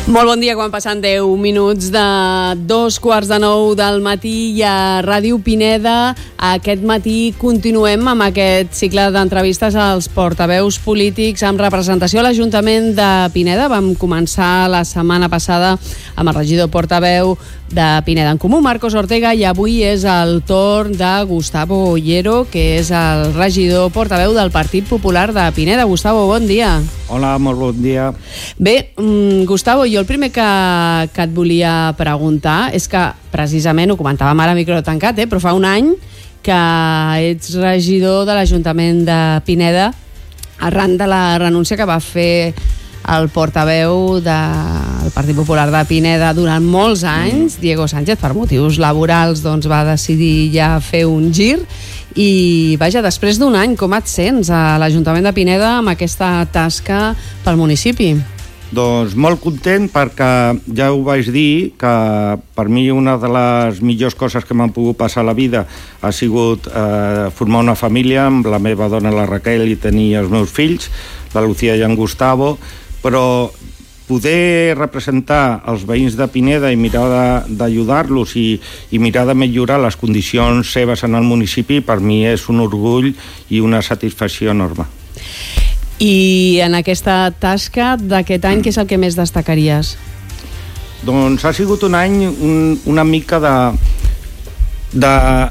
Molt bon dia, quan passen 10 minuts de 2:15 del matí i a Ràdio Pineda. Aquest matí continuem amb aquest cicle d'entrevistes als portaveus polítics amb representació a l'Ajuntament de Pineda. Vam començar la setmana passada amb el regidor portaveu de Pineda en Comú, Marcos Ortega, i avui és el torn de Gustavo Ollero, que és el regidor portaveu del Partit Popular de Pineda. Gustavo, bon dia. Hola, molt bon dia. Bé, Gustavo, jo el primer que et volia preguntar és que, precisament, ho comentàvem ara a micro tancat, però fa un any que ets regidor de l'Ajuntament de Pineda arran de la renúncia que va fer el portaveu del Partit Popular de Pineda durant molts anys, Diego Sánchez, per motius laborals, doncs va decidir ja fer un gir. I, vaja, després d'un any, com et sents a l'Ajuntament de Pineda amb aquesta tasca pel municipi? Doncs molt content, perquè ja ho vaig dir, que per mi una de les millors coses que m'han pogut passar a la vida ha sigut formar una família amb la meva dona, la Raquel, i tenir els meus fills, la Lucía i en Gustavo, però poder representar els veïns de Pineda i mirar d'ajudar-los i mirar de millorar les condicions seves en el municipi, per mi és un orgull i una satisfacció enorme. I en aquesta tasca d'aquest any, què és el que més destacaries? Doncs ha sigut un any una mica que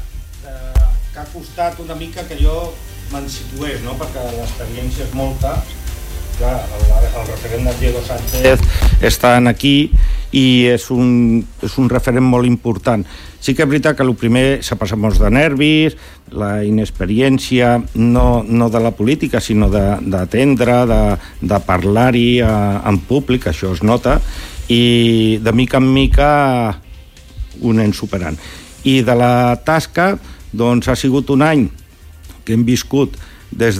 ha costat una mica que jo me'n situés, no? Perquè l'experiència és molta. Clar, el referent de Diego Sánchez està aquí i és un referent molt important. Sí que és veritat que el primer s'ha passat molts de nervis, la inexperiència no de la política, sinó d'atendre, de parlar-hi en públic, això es nota, i de mica en mica ho anem superant. I de la tasca, doncs ha sigut un any que hem viscut des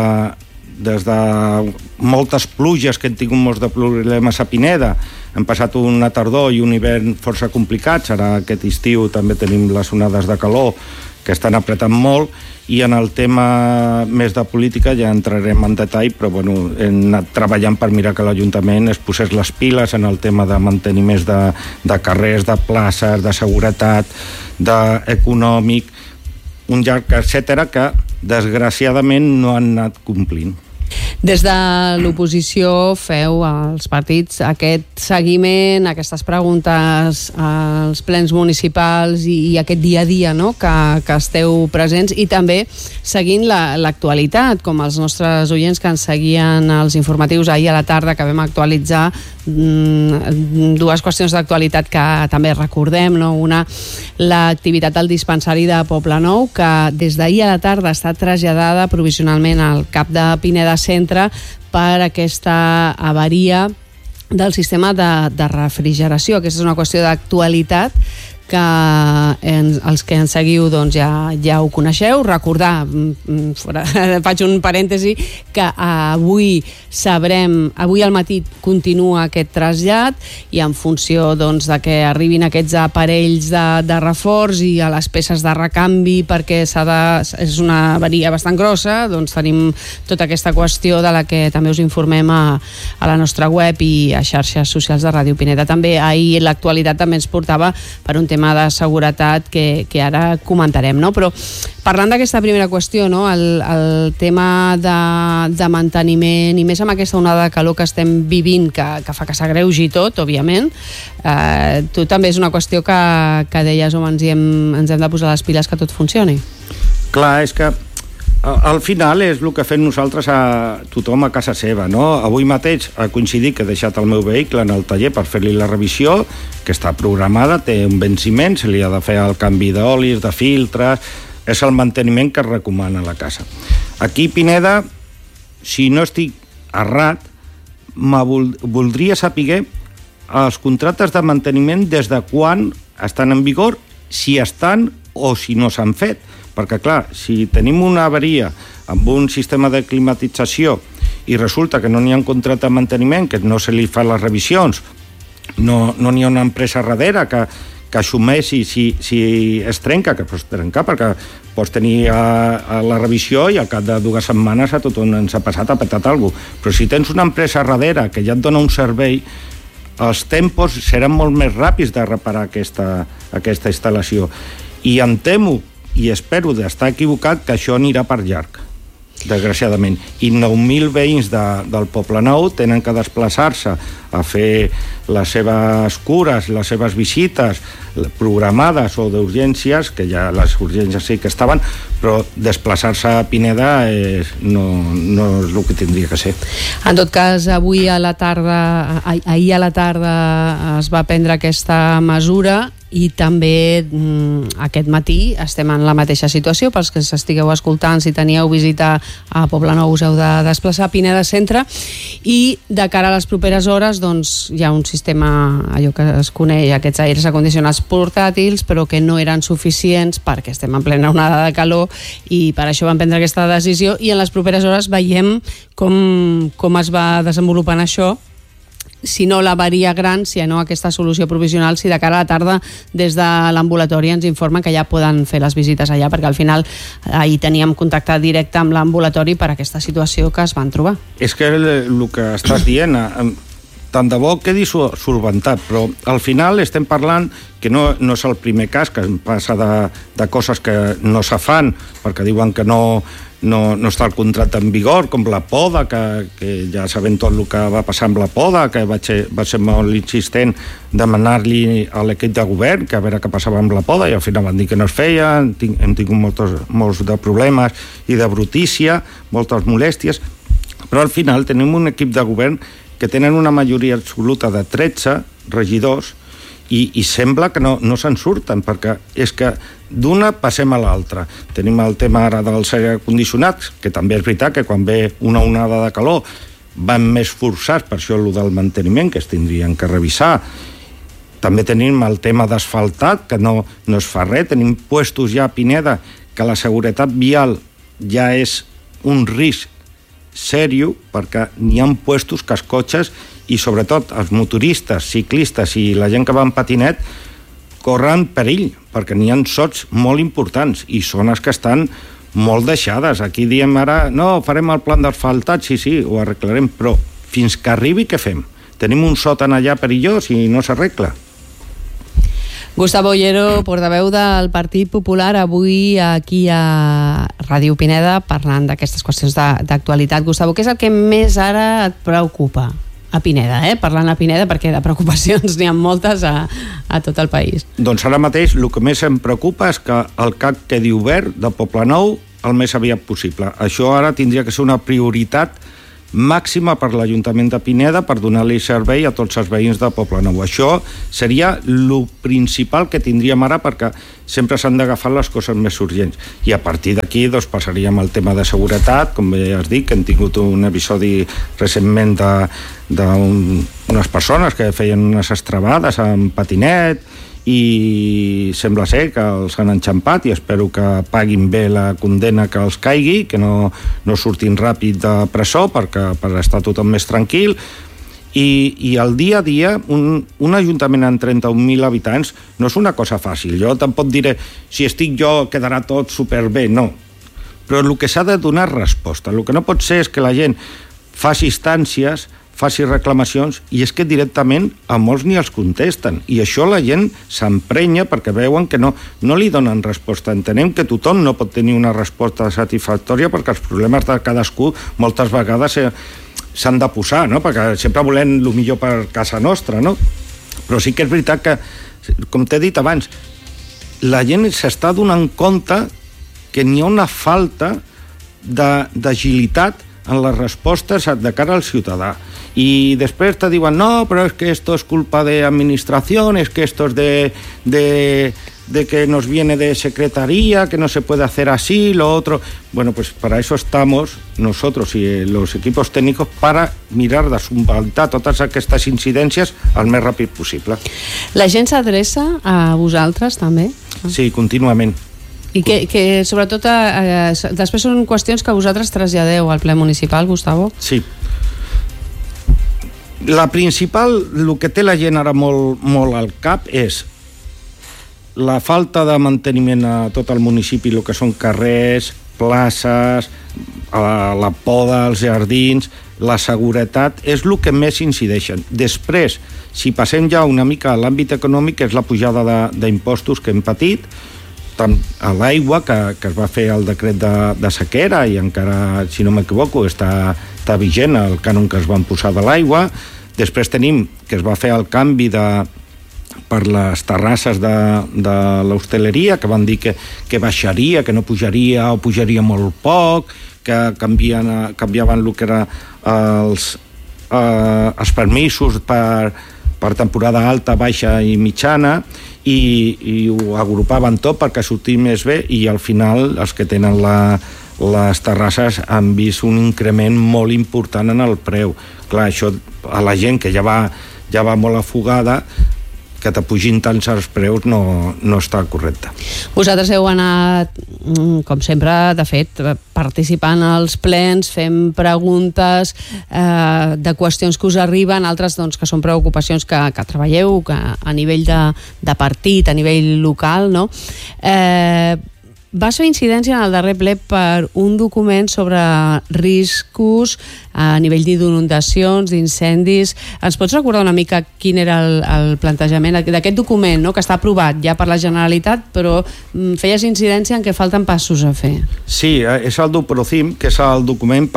de moltes pluges, que hem tingut molts de problemes a Pineda. Hem passat una tardor i un hivern força complicats. Ara aquest estiu també tenim les onades de calor que estan apretant molt, i en el tema més de política ja entrarem en detall, però bueno, hem anat treballant per mirar que l'Ajuntament es posés les piles en el tema de manteniments de carrers, de places, de seguretat, d'econòmic, un llarg etcètera que desgraciadament no han anat complint. Des de l'oposició feu als partits aquest seguiment, aquestes preguntes als plens municipals i aquest dia a dia, no? que esteu presents, i també seguint l'actualitat, com els nostres oients que ens seguien els informatius ahir a la tarda, que vam actualitzar dues qüestions d'actualitat que també recordem, no? Una, l'activitat del dispensari de Poblenou, que des d'ahir a la tarda està traslladada provisionalment al CAP de Pineda Centre per aquesta avaria del sistema de refrigeració. Aquesta és una qüestió d'actualitat que els que ens seguiu doncs ja ho coneixeu. Recordar, faig un parèntesi, que avui al matí continua aquest trasllat, i en funció doncs, de que arribin aquests aparells de reforç i a les peces de recanvi, perquè és una avaria bastant grossa, doncs tenim tota aquesta qüestió de la que també us informem a la nostra web i a xarxes socials de Ràdio Pineda. També ahir l'actualitat també ens portava per un tema de seguretat que ara comentarem, no? Però parlant d'aquesta primera qüestió, no? El tema de manteniment, i més amb aquesta onada de calor que estem vivint, que fa que s'agreugi tot, òbviament, tu també és una qüestió que deies, home, ens hem de posar les piles que tot funcioni. Clar, és que al final és el que fem nosaltres a tothom a casa seva, no? Avui mateix ha coincidit que he deixat el meu vehicle en el taller per fer-li la revisió, que està programada, té un venciment, se li ha de fer el canvi d'olis, de filtres, és el manteniment que es recomana a la casa. Aquí a Pineda, si no estic errat, voldria saber els contractes de manteniment des de quan estan en vigor, si estan o si no s'han fet. Perquè, clar, si tenim una avaria amb un sistema de climatització i resulta que no n'hi ha un contracte de manteniment, que no se li fa les revisions, no n'hi ha una empresa darrere que assumeixi si es trenca, que pots trencar, perquè pots tenir la revisió i al cap de 2 setmanes a tothom ens ha passat, ha petat alguna cosa. Però si tens una empresa darrere que ja et dona un servei, els tempos seran molt més ràpids de reparar aquesta instal·lació. I em temo, i espero d'estar equivocat, que això anirà per llarg, desgraciadament. I 9.000 veïns del Poblenou tenen que desplaçar-se a fer les seves cures, les seves visites programades o d'urgències, que ja les urgències sí que estaven, però desplaçar-se a Pineda no és el que tindria que ser. En tot cas, ahir a la tarda es va prendre aquesta mesura i també aquest matí estem en la mateixa situació. Pels que s'estigueu escoltant, si teníeu visita a Poblenou, us heu de desplaçar a Pineda Centre, i de cara a les properes hores doncs, hi ha un sistema, allò que es coneix, aquests aires acondicionats portàtils, però que no eren suficients perquè estem en plena onada de calor, i per això vam prendre aquesta decisió, i en les properes hores veiem com es va desenvolupant això, si no l'avaria gran, si no aquesta solució provisional, si de cara a la tarda des de l'ambulatori ens informen que ja poden fer les visites allà, perquè al final ahir teníem contacte directe amb l'ambulatori per aquesta situació que es van trobar. És que el que estàs dient, tant de bo quedi solventat, però al final estem parlant que no és el primer cas que passa de coses que no se fan perquè diuen que no està el contracte en vigor, com la poda, que ja sabem tot el que va passar amb la poda, que va ser molt insistent demanar-li a l'equip de govern que a veure què passava amb la poda, i al final van dir que no es feia. Hem tingut molts de problemes i de brutícia, moltes molèsties, però al final tenim un equip de govern que tenen una majoria absoluta de 13 regidors i sembla que no se'n surten, perquè és que d'una passem a l'altra. Tenim el tema ara dels aires condicionats, que també és veritat que quan ve una onada de calor van més forçats, per això el del manteniment, que es tindrien que revisar. També tenim el tema d'asfaltat, que no es fa res. Tenim puestos ja a Pineda que la seguretat vial ja és un risc sèrio, perquè n'hi ha puestos que els cotxes i sobretot els motoristes, ciclistes i la gent que va en patinet corren perill, perquè n'hi ha sots molt importants i zones que estan molt deixades. Aquí diem ara, no, farem el plan d'asfaltat, sí, ho arreglarem, però fins que arribi què fem? Tenim un sòtan allà perillós i no s'arregla. Gustavo Ollero, portaveu del Partit Popular, avui aquí a Ràdio Pineda parlant d'aquestes qüestions d'actualitat. Gustavo, què és el que més ara et preocupa a Pineda, parlant a Pineda, perquè de preocupacions n'hi ha moltes a tot el país? Doncs ara mateix el que més em preocupa és que el CAC quedi obert de Poblenou el més aviat possible. Això ara tindria que ser una prioritat màxima per l'Ajuntament de Pineda per donar-li servei a tots els veïns de Poblenou. Això seria el principal que tindríem ara, perquè sempre s'han d'agafar les coses més urgents. I a partir d'aquí doncs, passaríem al tema de seguretat, com bé has dit, que hem tingut un episodi recentment d'unes persones que feien unes estrabades amb patinet i sembla ser que els han enxampat, i espero que paguin bé la condemna que els caigui, que no surtin ràpid de presó per estar tothom més tranquil. I el dia a dia, un ajuntament amb 31.000 habitants no és una cosa fàcil. Jo tampoc diré, si estic jo quedarà tot superbé, no. Però el que s'ha de donar resposta. El que no pot ser és que la gent faci instàncies, faci reclamacions, i és que directament a molts ni els contesten, i això la gent s'emprenya perquè veuen que no li donen resposta. Entenem que tothom no pot tenir una resposta satisfactòria, perquè els problemes de cadascú moltes vegades s'han de posar, no? Perquè sempre volem el millor per casa nostra, no? Però sí que és veritat que, com t'he dit abans, la gent s'està donant compte que n'hi ha una falta d'agilitat en les respostes de cara al ciutadà. Y después te digan, no, pero es que esto es culpa de administración, es que esto es de que nos viene de secretaría, que no se puede hacer así, lo otro. Bueno, pues para eso estamos nosotros y los equipos técnicos, para mirar de solventar totes aquestes incidències el més ràpid possible. La gent s'adreça a vosaltres també? Sí, contínuament. I que sobretot després són qüestions que vosaltres traslladeu al ple municipal, Gustavo? Sí. La principal, el que té la gent ara molt al cap és la falta de manteniment a tot el municipi, el que són carrers, places, la poda, els jardins, la seguretat, és el que més incideixen. Després, si passem ja una mica a l'àmbit econòmic, és la pujada d'impostos que hem patit, tant a l'aigua, que es va fer el decret de sequera i encara, si no m'equivoco, està vigent el cànon que es van posar de l'aigua. Després tenim que es va fer el canvi per les terrasses de l'hostaleria, que van dir que baixaria, que no pujaria o pujaria molt poc, que canviaven el que eren els permisos per temporada alta, baixa i mitjana, i ho agrupaven tot perquè sortís més bé, i al final els que tenen les terrasses han vist un increment molt important en el preu. Clar, això a la gent que ja va molt afogada, que t'apugin tants els preus no està correcte. Vosaltres heu anat, com sempre, de fet, participant als plens, fent preguntes de qüestions que us arriben, altres doncs, que són preocupacions que treballeu a nivell de partit, a nivell local, no? Vas fer incidència en el darrer ple per un document sobre riscos a nivell d'inundacions, d'incendis. Ens pots recordar una mica quin era el plantejament d'aquest document, no? Que està aprovat ja per la Generalitat, però feies incidència en què falten passos a fer? Sí, és el DUPROCIM, que és el document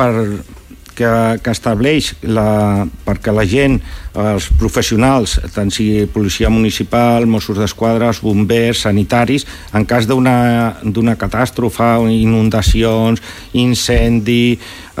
que estableix perquè la gent, els professionals, tant sigui policia municipal, Mossos d'Esquadra, bombers, sanitaris, en cas d'una catàstrofe, inundacions, incendi,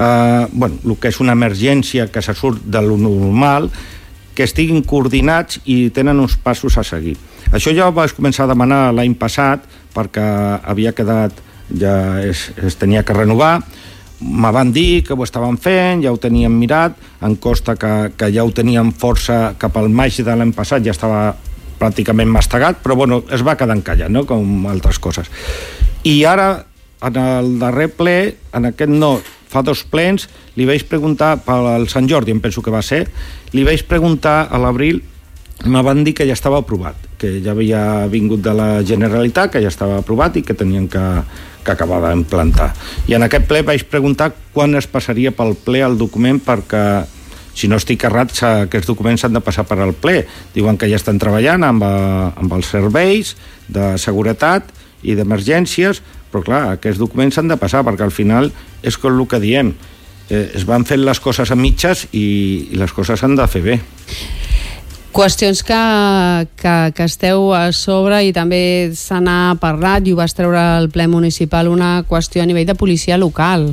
el que és una emergència que se surt de lo normal, que estiguin coordinats i tenen uns passos a seguir. Això ja ho vaig començar a demanar l'any passat, perquè havia quedat, ja es tenia que renovar. Me van dir que ho estaven fent, ja ho tenien mirat, em consta que ja ho tenien força cap al maig de l'any passat, ja estava pràcticament mastegat, però bueno, es va quedar encallat, no?, com altres coses. I ara, en el darrer ple, en aquest fa 2 plens, li vaig preguntar, pel Sant Jordi, em penso que va ser, li vaig preguntar a l'abril, me van dir que ja estava aprovat, que ja havia vingut de la Generalitat, que ja estava aprovat i que tenien que acabar d'implantar. I en aquest ple vaig preguntar quan es passaria pel ple el document, perquè, si no estic errat, aquests documents s'han de passar per al ple. Diuen que ja estan treballant amb els serveis de seguretat i d'emergències, però clar, aquests documents s'han de passar, perquè al final és com el que diem, es van fent les coses a mitges i les coses s'han de fer bé. Qüestions que esteu a sobre, i també se n'ha parlat i ho vas treure al ple municipal, una qüestió a nivell de policia local.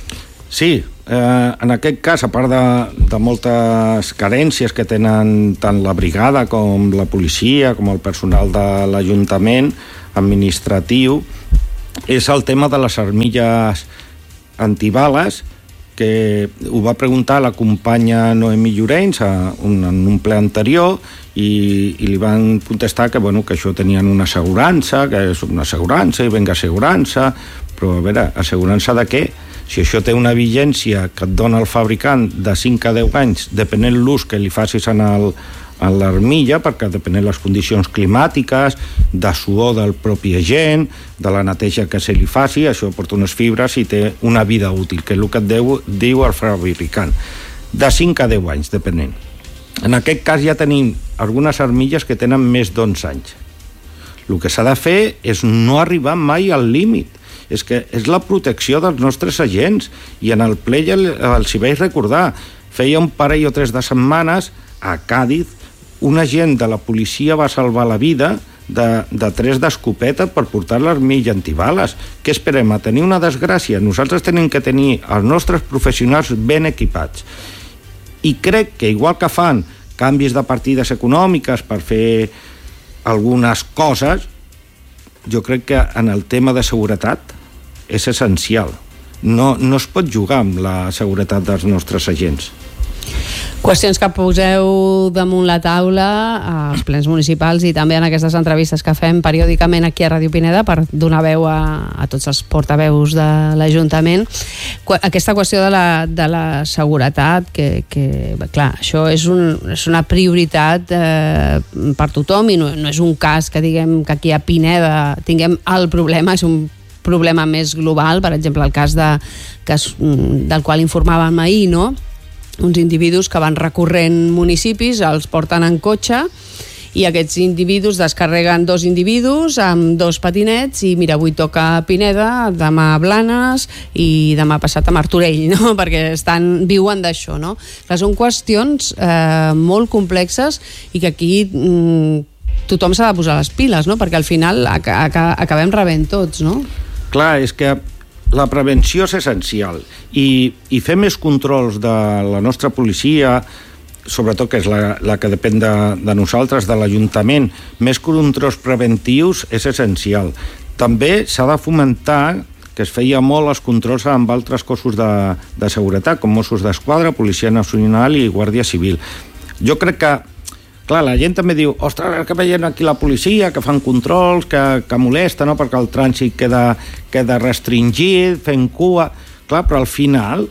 Sí, en aquest cas, a part de moltes carències que tenen tant la brigada com la policia, com el personal de l'Ajuntament administratiu, és el tema de les armilles antibales, que ho va preguntar la companya Noemí Llorenç en un ple anterior, i li van contestar que això tenien una assegurança, que és una assegurança i venga assegurança, però a veure, assegurança de què? Si això té una vigència que et dona el fabricant de 5 a 10 anys, depenent l'ús que li facis en l'armilla, perquè depenent les condicions climàtiques, de suor del propi agent, de la neteja que se li faci, això porta unes fibres i té una vida útil, que és el que et diu el fabricant, de 5 a 10 anys, depenent. En aquest cas ja tenim algunes armilles que tenen més d'11 anys. El que s'ha de fer és no arribar mai al límit. És que és la protecció dels nostres agents, i en el ple ja els hi vaig recordar. Feia un parell o 3 de setmanes a Càdiz un agent de la policia va salvar la vida de 3 d'escopeta per portar l'armilla antibales. Què esperem? A tenir una desgràcia? Nosaltres tenim que tenir els nostres professionals ben equipats. I crec que, igual que fan canvis de partides econòmiques per fer algunes coses, jo crec que en el tema de seguretat és essencial. No es pot jugar amb la seguretat dels nostres agents. Qüestions que poseu damunt la taula als plens municipals i també en aquestes entrevistes que fem periòdicament aquí a Ràdio Pineda per donar veu a tots els portaveus de l'Ajuntament. Aquesta qüestió de la seguretat, que clar, això és una prioritat per tothom, i no és un cas que diguem que aquí a Pineda tinguem el problema, és un problema més global, per exemple el cas del qual informàvem ahir, no? Uns individus que van recorrent municipis, els porten en cotxe i aquests individus descarreguen 2 individus amb 2 patinets i mira, avui toca a Pineda, demà a Blanes i demà passat a Martorell, no? Perquè viuen d'això, no? Que són qüestions molt complexes i que aquí tothom s'ha de posar les piles, no? Perquè al final acabem rebent tots, no? Clar, és que la prevenció és essencial i fer més controls de la nostra policia, sobretot que és la que depèn de nosaltres, de l'Ajuntament, més controls preventius és essencial. També s'ha de fomentar, que es feia molt els controls amb altres cossos de seguretat, com Mossos d'Esquadra, Policia Nacional i Guàrdia Civil. Jo crec que, clar, la gent també diu, ostres, que veiem aquí la policia, que fan controls, que molesta, no?, perquè el trànsit queda restringit, fent cua. Clar, però al final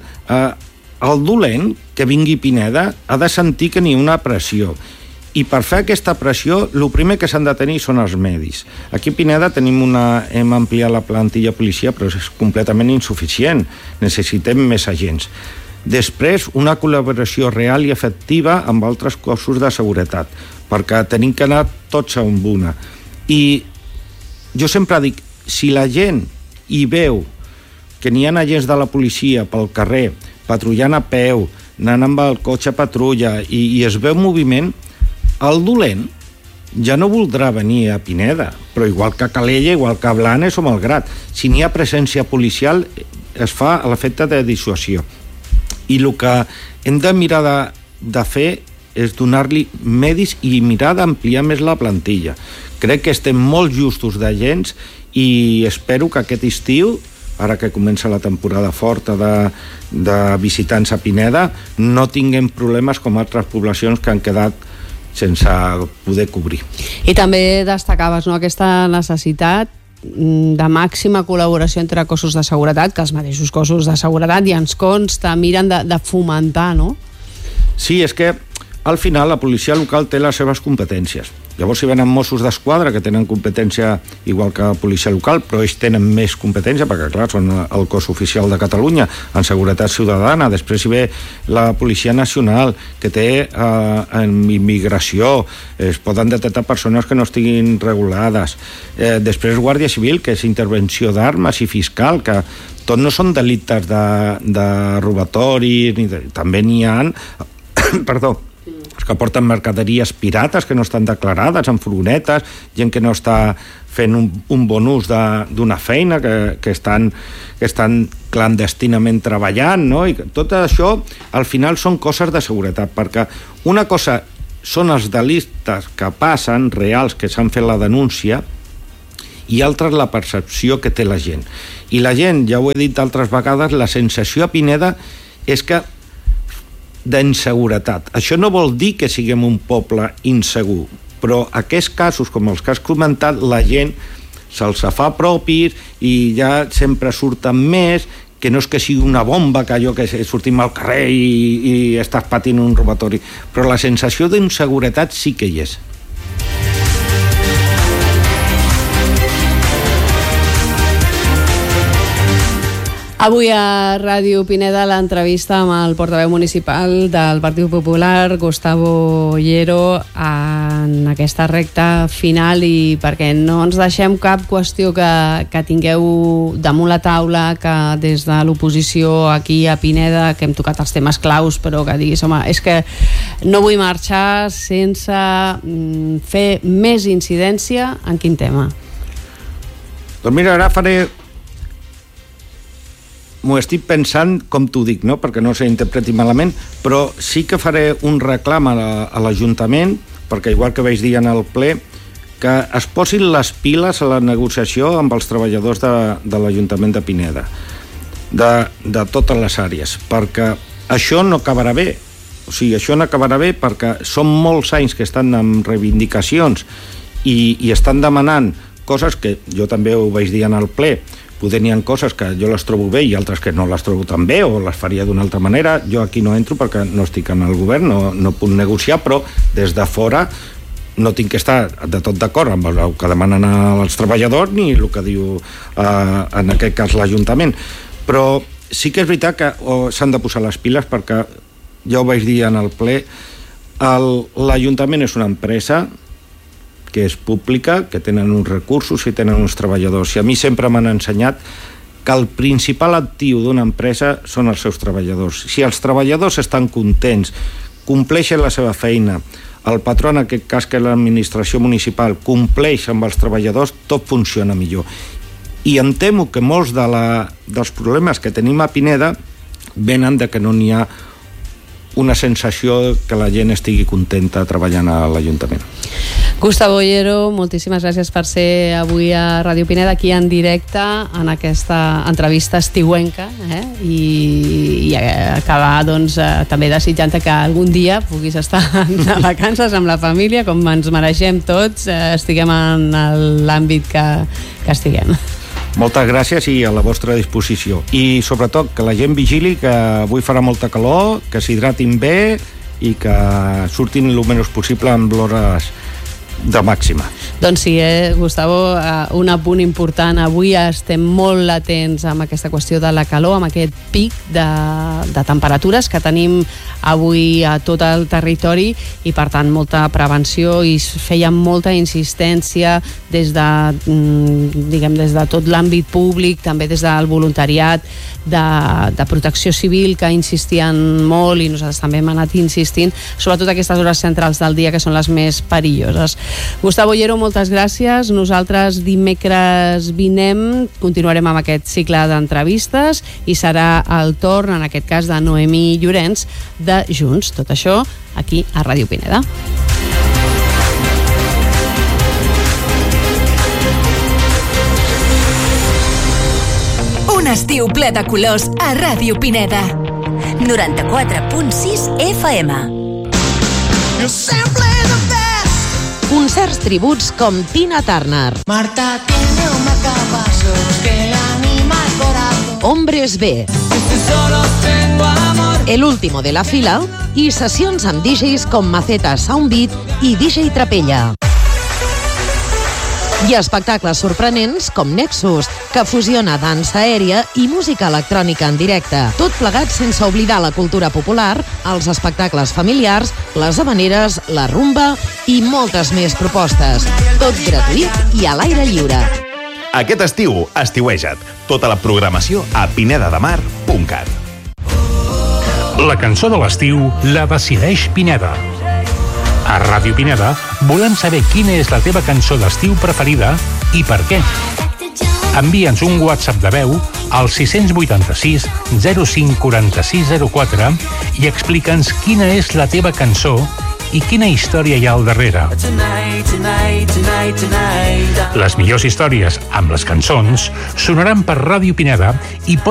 el dolent que vingui a Pineda ha de sentir que n'hi ha una pressió. I per fer aquesta pressió, el primer que s'han de tenir són els medis. Aquí a Pineda hem ampliat la plantilla policia, però és completament insuficient. Necessitem més agents. Després, una col·laboració real i efectiva amb altres cossos de seguretat, perquè tenim que anar tots amb una. I jo sempre dic, si la gent hi veu que n'hi ha agents de la policia pel carrer, patrullant a peu, anant amb el cotxe a patrulla i es veu moviment, el dolent ja no voldrà venir a Pineda, però igual que a Calella, igual que a Blanes o Malgrat. Si n'hi ha presència policial, es fa a l'efecte de dissuasió. I el que hem de mirar de fer és donar-li medis i mirar d'ampliar més la plantilla. Crec que estem molt justos d'agents i espero que aquest estiu, ara que comença la temporada forta de visitants a Pineda, no tinguem problemes com altres poblacions que han quedat sense poder cobrir. I també destacaves, no, aquesta necessitat de màxima col·laboració entre cossos de seguretat, que els mateixos cossos de seguretat, i ens consta, miren de fomentar, no? Sí, és que al final la policia local té les seves competències. Llavors, si venen Mossos d'Esquadra, que tenen competència igual que la policia local, però ells tenen més competència, perquè, clar, són el cos oficial de Catalunya en seguretat ciutadana. Després hi ve la Policia Nacional, que té en immigració, es poden detectar persones que no estiguin regulades. Després Guàrdia Civil, que és intervenció d'armes, i fiscal, que tot no són delictes de robatoris, també n'hi ha perdó, que porten mercaderies pirates que no estan declarades en furgonetes, gent que no està fent un bon ús d'una feina, que estan clandestinament treballant, no? I tot això al final són coses de seguretat, perquè una cosa són els delictes que passen, reals, que s'han fet la denúncia, i altra és la percepció que té la gent. I la gent, ja ho he dit altres vegades, la sensació a Pineda és que d'inseguretat. Això no vol dir que siguem un poble insegur, però aquests casos, com els que has comentat, la gent se'ls fa propis i ja sempre surten més, que no és que sigui una bomba, que allò que sortim al carrer i estàs patint un robatori, però la sensació d'inseguretat sí que hi és. Avui a Ràdio Pineda l'entrevista amb el portaveu municipal del Partit Popular, Gustavo Llero, en aquesta recta final, i perquè no ens deixem cap qüestió que tingueu damunt la taula, que des de l'oposició aquí a Pineda, que hem tocat els temes claus, però que diguis, home, és que no vull marxar sense fer més incidència. En quin tema? Doncs mira, ara m'ho estic pensant com t'ho dic, no? Perquè no s'interpreti malament, però sí que faré un reclam a l'Ajuntament, perquè igual que vaig dir en el ple, que es posin les piles a la negociació amb els treballadors de l'Ajuntament de Pineda, de totes les àrees, perquè això no acabarà bé. O sigui, això no acabarà bé perquè són molts anys que estan amb reivindicacions i estan demanant coses que jo també ho vaig dir en el ple. Poder n'hi ha coses que jo les trobo bé i altres que no les trobo tan bé, o les faria d'una altra manera. Jo aquí no entro perquè no estic en el govern, no puc negociar, però des de fora no tinc que estar de tot d'acord amb el que demanen els treballadors ni el que diu en aquest cas l'Ajuntament, però sí que és veritat que s'han de posar les piles, perquè ja ho vaig dir en el ple, l'Ajuntament és una empresa que és pública, que tenen uns recursos i tenen uns treballadors, i a mi sempre m'han ensenyat que el principal actiu d'una empresa són els seus treballadors. Si els treballadors estan contents, compleixen la seva feina, el patró, en aquest cas que és l'administració municipal, compleix amb els treballadors, tot funciona millor. I em temo que molts dels problemes que tenim a Pineda venen de que no n'hi ha una sensació que la gent estigui contenta treballant a l'Ajuntament. Gustavo Ollero, moltíssimes gràcies per ser avui a Ràdio Pineda, aquí en directe, en aquesta entrevista estiuenca, i acabar doncs, també desitjant-te que algun dia puguis estar de vacances amb la família, com ens mereixem tots, estiguem en l'àmbit que estiguem. Moltes gràcies i a la vostra disposició. I sobretot que la gent vigili, que avui farà molta calor, que s'hidratin bé i que surtin el menys possible amb l'hores de màxima. Doncs sí, Gustavo, un apunt important. Avui estem molt atents amb aquesta qüestió de la calor, amb aquest pic de temperatures que tenim avui a tot el territori, i per tant molta prevenció, i feia molta insistència des de tot l'àmbit públic, també des del voluntariat de protecció civil, que insistien molt, i nosaltres també hem anat insistint, sobretot aquestes hores centrals del dia que són les més perilloses. Gustavo Ollero, moltes gràcies. Nosaltres dimecres vinent continuarem amb aquest cicle d'entrevistes i serà el torn, en aquest cas, de Noemí Llorenç de Junts. Tot això aquí a Ràdio Pineda. Un estiu ple de colors a Ràdio Pineda. 94.6 FM. Concerts tributs com Tina Turner, Marta tiene un marcapasos que le anima el corazón. Hombres B, Solo tengo amor. El último de la fila i sessions amb DJs com Maceta Soundbeat i DJ Trapella. I espectacles sorprenents com Nexus, que fusiona dansa aèria i música electrònica en directe. Tot plegat sense oblidar la cultura popular, els espectacles familiars, les havaneres, la rumba i moltes més propostes. Tot gratuït i a l'aire lliure. Aquest estiu, estiueja't. Tota la programació a pinedademar.cat. La cançó de l'estiu la decideix Pineda. A Ràdio Pineda volem saber quina és la teva cançó d'estiu preferida i per què. Envia'ns un WhatsApp de veu al 686 05 46 04 i explica'ns quina és la teva cançó i quina història hi ha al darrere. Les millors històries amb les cançons sonaran per Ràdio Pineda i